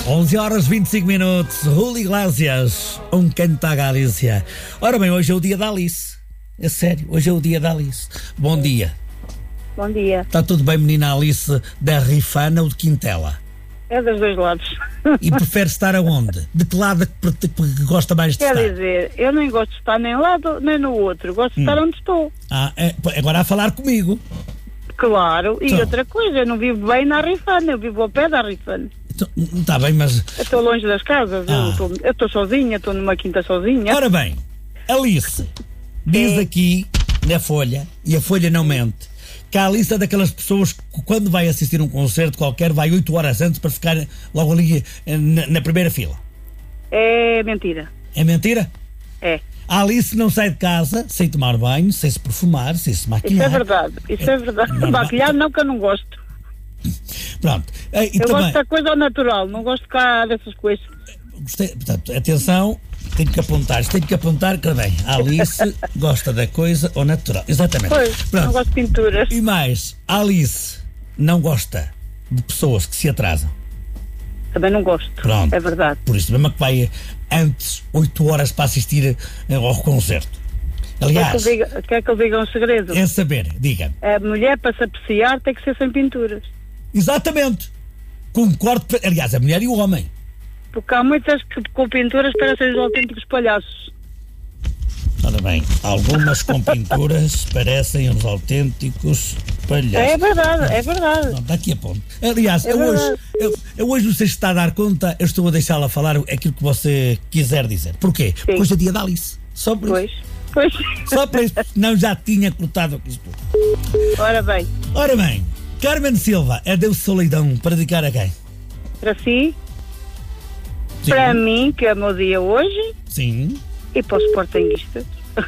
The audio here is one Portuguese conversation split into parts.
11 horas 25 minutos, Julio Iglesias, um canto à Galícia. Ora bem, hoje é o dia da Alice. É sério, hoje é o dia da Alice. Bom dia. Bom dia. Está tudo bem, menina Alice, da Rifana ou de Quintela? É dos dois lados. E prefere estar aonde? De que lado que gosta mais de Quer estar? dizer, eu nem gosto de estar nem um lado nem no outro. Gosto de estar onde estou. Agora a falar comigo. Claro. E Então. outra coisa, eu não vivo bem na Rifana, eu vivo ao pé da Rifana. Está bem, mas... Eu estou longe das casas, eu estou sozinha, estou numa quinta sozinha. Ora bem, Alice, diz aqui na Folha, e a Folha não mente, que a Alice é daquelas pessoas que quando vai assistir um concerto qualquer vai 8 horas antes para ficar logo ali na primeira fila. É mentira. É mentira? É. A Alice não sai de casa sem tomar banho, sem se perfumar, sem se maquilhar. Isso é verdade, isso é verdade. Maquilhar não, que eu não gosto. Pronto. E Eu também, gosto da coisa ao natural, não gosto cá dessas coisas. portanto, atenção, tenho que apontar que bem, a Alice gosta da coisa ao natural. Exatamente. Pois, Pronto. não gosto de pinturas. E mais, a Alice não gosta de pessoas que se atrasam. Também não gosto. Pronto. É verdade. Por isso mesmo que vai antes 8 horas para assistir ao concerto. Aliás, Quer que eu diga um segredo? é saber, diga-me. A mulher, para se apreciar, tem que ser sem pinturas. Exatamente. Concordo. Aliás, a mulher e o homem. Porque há muitas que com pinturas parecem os autênticos palhaços. Ora bem, algumas com pinturas parecem os autênticos palhaços. É verdade, é verdade. Não, daqui a ponto. Aliás, É eu hoje não sei se está a dar conta, eu estou a deixá-la falar aquilo que você quiser dizer. Porquê? Porque hoje é dia da Alice. Só por isso. Pois. Só para isso, não já tinha cortado aqui tudo. Ora bem, Carmen Silva, adeus solidão, para dedicar a quem? para si, Sim. para mim, que é o meu dia hoje, Sim. e para os sportinguistas.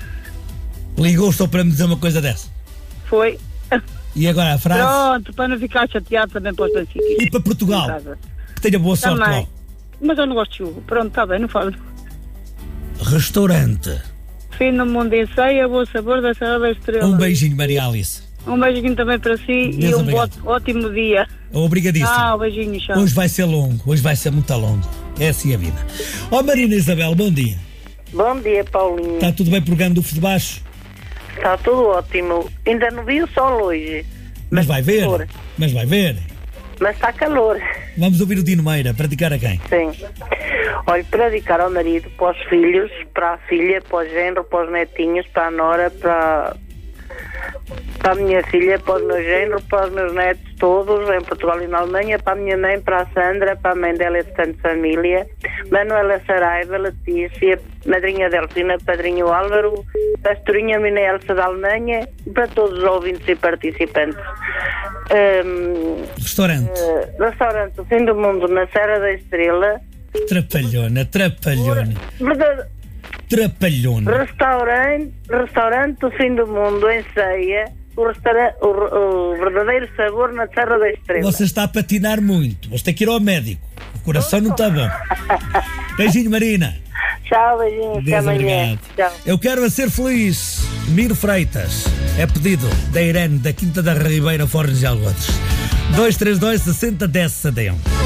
Ligou só para me dizer uma coisa dessa. Foi. E agora a frase? Pronto, para não ficar chateado também para os benfiquistas. E para Portugal, que tenha boa sorte Também. lá. Mas eu não gosto de chuva. Pronto, está bem, não falo. Restaurante. Fim do mundo em ceia, bom sabor da Serra da Estrela. Um beijinho, Maria Alice. Um beijinho também para si Deus e um obrigado. ótimo dia. Obrigadíssimo. Beijinho, tchau. Hoje vai ser longo, hoje vai ser muito longo. É assim a vida. Marina Isabel, bom dia. Bom dia, Paulinho. Está tudo bem programa do Fio de Baixo? Está tudo ótimo. Ainda não vi o sol hoje. Mas vai ver. calor. Mas vai ver. Mas está calor. Vamos ouvir o Dino Meira, para dedicar a quem? Sim. Olha, para dedicar ao marido, para os filhos, para a filha, para o genro, para os netinhos, para a nora, para a minha filha, para o meu genro, para os meus netos todos, em Portugal e na Alemanha, para a minha mãe, para a Sandra, para a mãe dela e de tanta família, Manuela Saraiva, Letícia, madrinha Delfina, padrinho Álvaro, pastorinha Mina Elsa da Alemanha, e para todos os ouvintes e participantes. Restaurante. Restaurante O Fim do Mundo, na Serra da Estrela. Trapalhona. Verdade. Trapalhona. Restaurante O Fim do Mundo, em ceia. O verdadeiro sabor na Serra da Estrela. Você está a patinar muito. Você tem que ir ao médico. O coração não está bom. Beijinho, Marina. Tchau, beijinho. Até Deus amanhã. obrigado. Tchau. Eu quero a ser feliz. Miro Freitas. É pedido da Irene, da Quinta da Ribeira, Fornos de Algodres. 232 60 10 61.